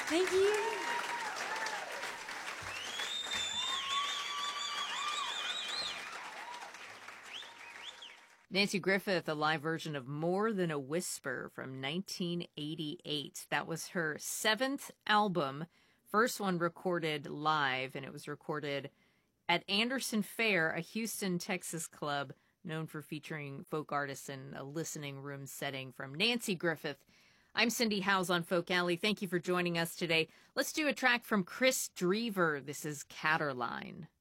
Thank you. Nanci Griffith, a live version of More Than a Whisper from 1988. That was her 7th album, first one recorded live, and it was recorded at Anderson Fair, a Houston, Texas club known for featuring folk artists in a listening room setting. From Nanci Griffith, I'm Cindy Howes on Folk Alley. Thank you for joining us today. Let's do a track from Chris Drever. This is Caterline.